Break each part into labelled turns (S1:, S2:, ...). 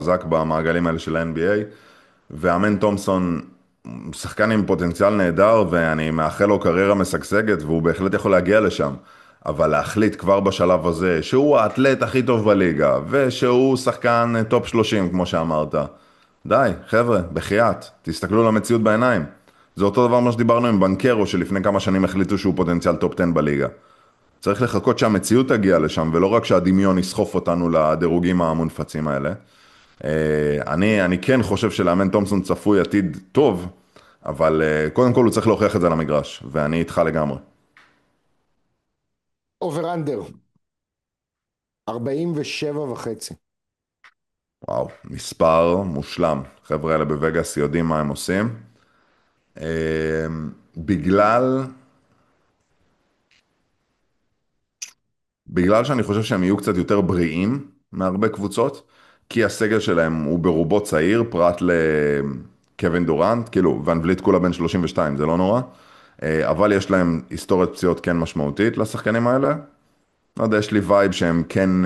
S1: חזק במעגלים האלה של ה-NBA, ואמן תומפסון הוא שחקן עם פוטנציאל נהדר, ואני מאחל לו קריירה משגשגת, והוא בהחלט יכול להגיע לשם. אבל להחליט כבר בשלב הזה שהוא האתלט הכי טוב בליגה, ושהוא שחקן טופ 30, כמו שאמרת. די, חבר'ה, בחייאת, תסתכלו למציאות בעיניים. זה אותו דבר מה שדיברנו עם בנקרו, שלפני כמה שנים החליטו שהוא פוטנציאל טופ 10 בליגה. צריך לחכות שהמציאות תגיע לשם, ולא רק שהדמיון יסחוף אותנו לדירוגים המונפצים האלה. אני כן חושב שלאמן תומפסון צפוי עתיד טוב, אבל קודם כל הוא צריך להוכיח את זה על המגרש, ואני איתך לגמרי.
S2: אובר אנדר, 47.5.
S1: וואו, מספר מושלם. חבר'ה האלה בווגאס יודעים מה הם עושים. אה, בגלל, בגלל שאני חושב שהם יהיו קצת יותר בריאים מהרבה קבוצות, כי הסגל שלהם הוא ברובו צעיר, פרט לקווין דורנט, כאילו, ון וליט כולה בן 32, זה לא נורא, אבל יש להם היסטוריית פציעות כן משמעותית לשחקנים האלה. לא יודע, יש לי וייב שהם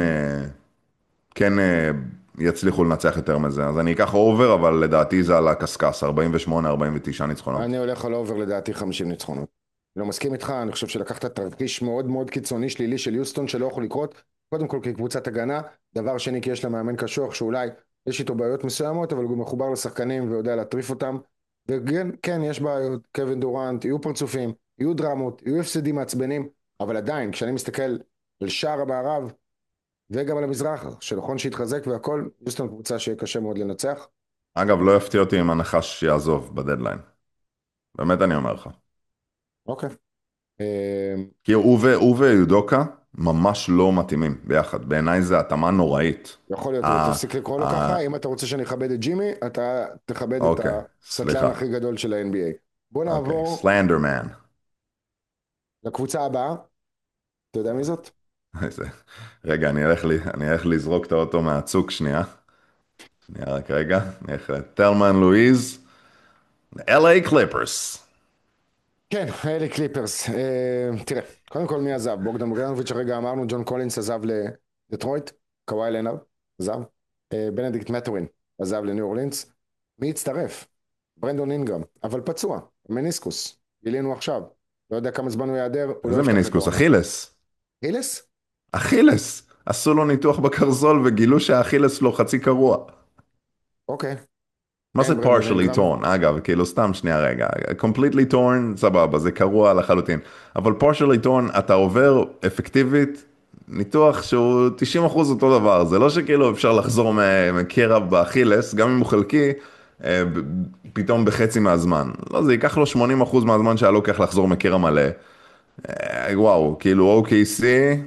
S1: כן יצליחו לנצח יותר מזה. אז אני אקח אובר, אבל לדעתי זה על הקסקס, 48-49 ניצחונות.
S2: אני הולך על אובר לדעתי 50 ניצחונות. אני לא מסכים איתך, אני חושב שלקחת תרחיש מאוד מאוד קיצוני שלילי של יוסטון שלא יכול לקרות, קודם כל כקבוצת הגנה, דבר שני כי יש לה מאמן קשוח שאולי יש איתו בעיות מסוימות, אבל הוא מחובר לשחקנים ויודע להטריף אותם, וכן, כן, יש בעיות, קווין דורנט, יהיו פרצופים, יהיו דרמות, יהיו הפסדים מעצבנים, אבל עדיין, כשאני מסתכל על שער המערב וגם על המזרח, שנכון שיתחזק והכל, יוסטון קבוצה שיהיה קשה מאוד לנצח.
S1: אגב, לא יפתיע אותי אם הנחש יעזוב בדדליין. באמת אני אומר לך.
S2: אוקיי.
S1: כי הוא ויודוקה ממש לא מתאימים ביחד. בעיניי זה התאמה נוראית.
S2: יכול להיות, אבל
S1: אה,
S2: תפסיק לקרוא לו
S1: אה,
S2: ככה, אם אתה רוצה שאני אכבד את ג'ימי, אתה תכבד את
S1: אוקיי,
S2: הסטלן
S1: סליחה.
S2: הכי גדול של ה-NBA. בוא
S1: אוקיי,
S2: נעבור
S1: סלנדרמן.
S2: לקבוצה הבאה, אתה יודע מי זאת?
S1: רגע, אני אלך לזרוק את האוטו מהצוק שנייה. שנייה, רק רגע. אני אלך לטלמן לואיז. LA קליפרס.
S2: כן, אלה קליפרס. תראה, קודם כל מי עזב? בוגדן בוגדנוביץ' הרגע אמרנו, ג'ון קולינס עזב לדטרויט, קוואי לנארד עזב, בנדיקט מטורין עזב לניו אורלינס. מי הצטרף? ברנדון אינגרם, אבל פצוע, מניסקוס, גילינו עכשיו. לא יודע כמה זמן הוא ייעדר, הוא לא
S1: איזה
S2: יפתח את
S1: מניסקוס?
S2: העונה.
S1: אכילס.
S2: אילס?
S1: אכילס. עשו לו ניתוח בקרזול וגילו שהאכילס שלו חצי קרוע.
S2: אוקיי.
S1: מה זה
S2: אין ברנדון
S1: partially
S2: אינגרם.
S1: torn? אגב, כאילו סתם שנייה רגע. completely torn, סבבה, זה קרוע לחלוטין. אבל partially torn, אתה עובר אפקטיבית ניתוח שהוא 90% אותו דבר. זה לא שכאילו אפשר לחזור מקרע באכילס, גם אם הוא חלקי, פתאום בחצי מהזמן. לא, זה ייקח לו 80% מהזמן שהיה לוקח לחזור מקרע מלא. וואו, כאילו OKC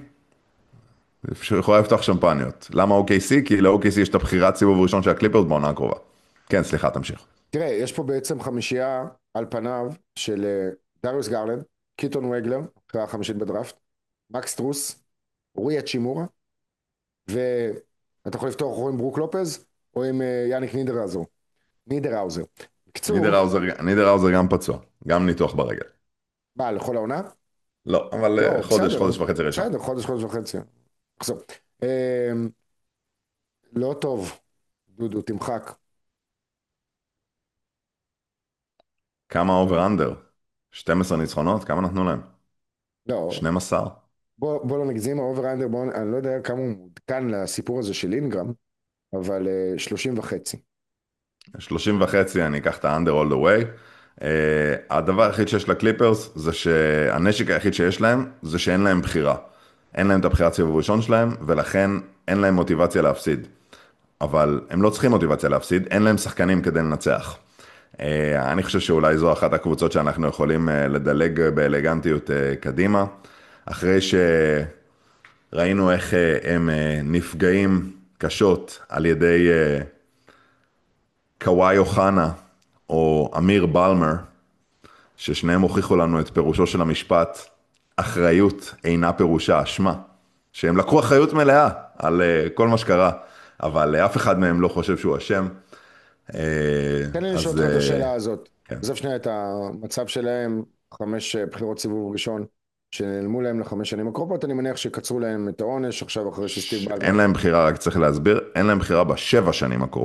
S1: יכולה לפתוח שמפניות. למה OKC? כי ל-OKC יש את הבחירת סיבוב ראשון של הקליפרס בעונה הקרובה. כן, סליחה, תמשיך.
S2: תראה, יש פה בעצם חמישייה על פניו של דריוס גרלנד, קיטון וגלר, אחרי החמישית בדראפט, מקס טרוס, רוי אצ'ימורה, ואתה יכול לפתוח או עם ברוק לופז, או עם יאניק נידראוזר. בקיצור,
S1: נידראוזר גם פצוע, גם ניתוח ברגל.
S2: מה, לכל העונה?
S1: לא, אבל
S2: לא,
S1: חודש,
S2: בסדר,
S1: חודש וחצי ראשון.
S2: בסדר, חודש, חודש וחצי. עכשיו, לא טוב, דודו, תמחק.
S1: כמה אובר אנדר? 12 ניצחונות? כמה נתנו להם?
S2: לא,
S1: 12?
S2: בוא לא נגזים, האובר אנדר, אני לא יודע כמה הוא מעודכן לסיפור הזה של אינגרם, אבל 30.5.
S1: 30 וחצי, אני אקח את האנדר all the way. הדבר היחיד שיש לקליפרס זה שהנשק היחיד שיש להם זה שאין להם בחירה. אין להם את הבחירת סיבוב ראשון שלהם, ולכן אין להם מוטיבציה להפסיד. אבל הם לא צריכים מוטיבציה להפסיד, אין להם שחקנים כדי לנצח. אני חושב שאולי זו אחת הקבוצות שאנחנו יכולים לדלג באלגנטיות קדימה, אחרי שראינו איך הם נפגעים קשות על ידי קוואי אוחנה או אמיר בלמר, ששניהם הוכיחו לנו את פירושו של המשפט, אחריות אינה פירושה אשמה, שהם לקחו אחריות מלאה על כל מה שקרה, אבל אף אחד מהם לא חושב שהוא אשם.
S2: תן לי לשאול
S1: אז
S2: אותך את השאלה הזאת.
S1: כן.
S2: עזוב שנייה את המצב שלהם, 5 בחירות סיבוב ראשון, שנעלמו להם ל5 שנים הקרובות, אני מניח שקצרו להם את העונש, עכשיו אחרי שסטיב בלמר.
S1: אין להם בחירה, רק צריך להסביר, אין להם בחירה ב7 שנים הקרובות.